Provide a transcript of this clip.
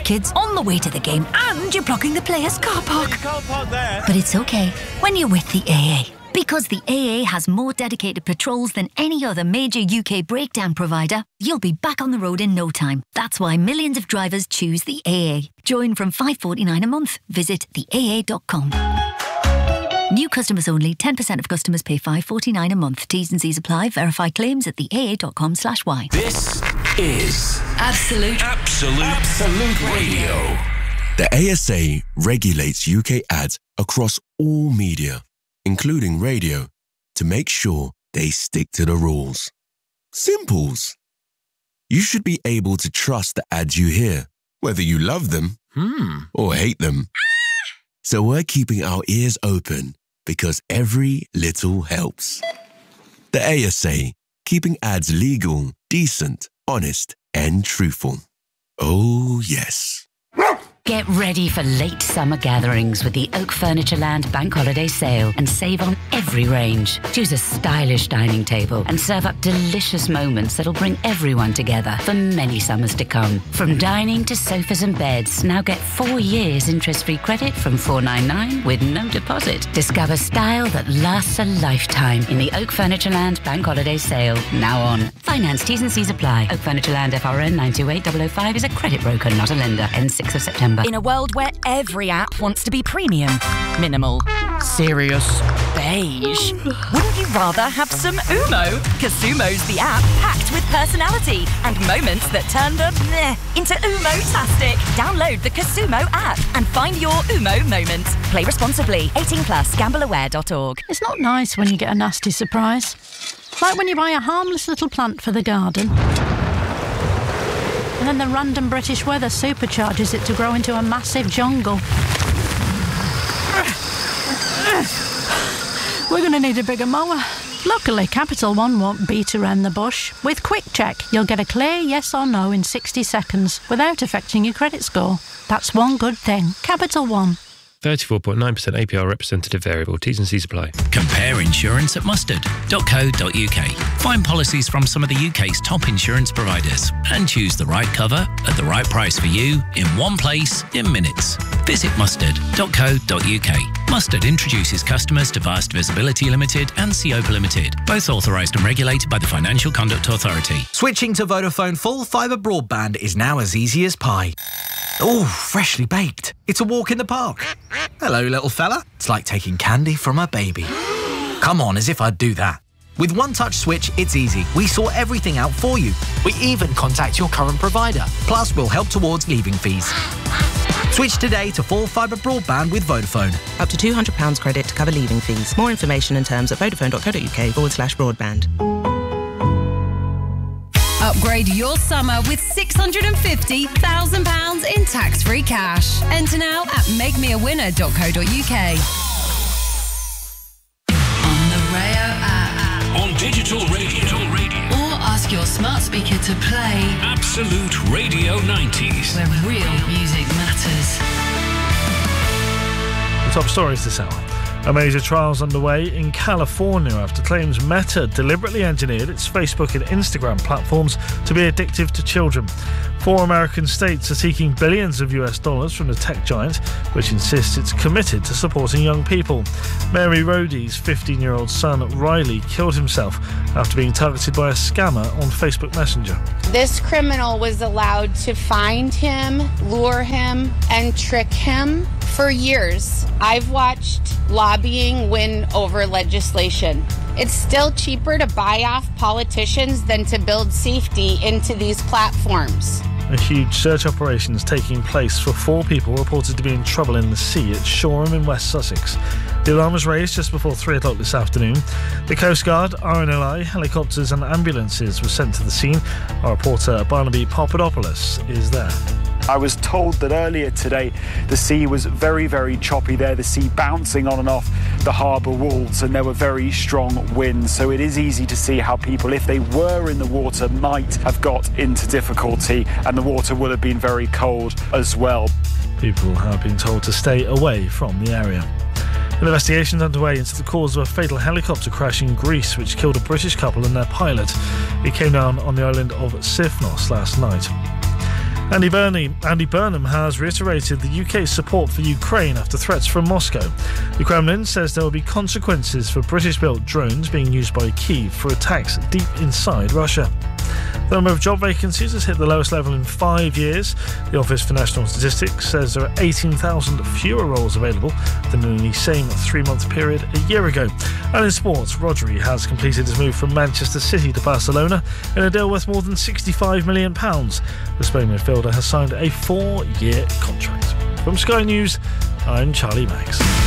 kids on the way to the game and you're blocking the players' car park. You can't park there. But it's okay when you're with the AA. Because the AA has more dedicated patrols than any other major UK breakdown provider, you'll be back on the road in no time. That's why millions of drivers choose the AA. Join from $5.49 a month. Visit theaa.com. New customers only. 10% of customers pay $5.49 a month. T's and C's apply. Verify claims at theaa.com/y. This is Absolute Radio. The ASA regulates UK ads across all media, including radio, to make sure they stick to the rules. Simples. You should be able to trust the ads you hear, whether you love them or hate them. So we're keeping our ears open because every little helps. The ASA, keeping ads legal, decent, honest, and truthful. Oh, yes. Get ready for late summer gatherings with the Oak Furniture Land Bank Holiday Sale and save on every range. Choose a stylish dining table and serve up delicious moments that'll bring everyone together for many summers to come. From dining to sofas and beds, now get 4 years interest-free credit from $499 with no deposit. Discover style that lasts a lifetime in the Oak Furniture Land Bank Holiday Sale, now on. Finance T's and C's apply. Oak Furniture Land FRN 928005 is a credit broker, not a lender. Ends 6th of September. In a world where every app wants to be premium, minimal, serious, beige, wouldn't you rather have some Umo? Casumo's the app packed with personality and moments that turn the meh into Umo-tastic. Download the Casumo app and find your Umo moment. Play responsibly. 18+. Gambleaware.org. It's not nice when you get a nasty surprise. Like when you buy a harmless little plant for the garden, and then the random British weather supercharges it to grow into a massive jungle. We're going to need a bigger mower. Luckily, Capital One won't beat around the bush. With Quick Check, you'll get a clear yes or no in 60 seconds without affecting your credit score. That's one good thing. Capital One. 34.9% APR representative variable. T's and C's apply. Compare insurance at mustard.co.uk. Find policies from some of the UK's top insurance providers and choose the right cover at the right price for you in one place in minutes. Visit mustard.co.uk. Mustard introduces customers to Vast Visibility Limited and Seopa Limited, both authorised and regulated by the Financial Conduct Authority. Switching to Vodafone full fibre broadband is now as easy as pie. Oh, freshly baked. It's a walk in the park. Hello, little fella. It's like taking candy from a baby. Come on, as if I'd do that. With One Touch Switch, it's easy. We sort everything out for you. We even contact your current provider. Plus, we'll help towards leaving fees. Switch today to full fibre broadband with Vodafone. Up to £200 credit to cover leaving fees. More information and terms at vodafone.co.uk/broadband. Upgrade your summer with £650,000 in tax-free cash. Enter now at makemeawinner.co.uk. On the Rayo app. On digital radio. Or ask your smart speaker to play Absolute Radio 90s. where real music matters. The top stories this hour. A major trial's underway in California after claims Meta deliberately engineered its Facebook and Instagram platforms to be addictive to children. 4 American states are seeking billions of US dollars from the tech giant, which insists it's committed to supporting young people. Mary Rohde's 15-year-old son, Riley, killed himself after being targeted by a scammer on Facebook Messenger. This criminal was allowed to find him, lure him, and trick him for years. I've watched lobbying win over legislation. It's still cheaper to buy off politicians than to build safety into these platforms. A huge search operation is taking place for 4 people reported to be in trouble in the sea at Shoreham in West Sussex. The alarm was raised just before 3 o'clock this afternoon. The Coast Guard, RNLI, helicopters and ambulances were sent to the scene. Our reporter Barnaby Papadopoulos is there. I was told that earlier today the sea was very, very choppy there, the sea bouncing on and off the harbour walls, and there were very strong winds. So it is easy to see how people, if they were in the water, might have got into difficulty, and the water will have been very cold as well. People have been told to stay away from the area. An investigation is underway into the cause of a fatal helicopter crash in Greece which killed a British couple and their pilot. It came down on the island of Sifnos last night. Andy Burnham has reiterated the UK's support for Ukraine after threats from Moscow. The Kremlin says there will be consequences for British-built drones being used by Kyiv for attacks deep inside Russia. The number of job vacancies has hit the lowest level in 5 years. The Office for National Statistics says there are 18,000 fewer roles available than in the same 3-month period a year ago. And in sports, Rodri has completed his move from Manchester City to Barcelona in a deal worth more than £65 million. The Spain midfielder has signed a 4-year contract. From Sky News, I'm Charlie Maggs.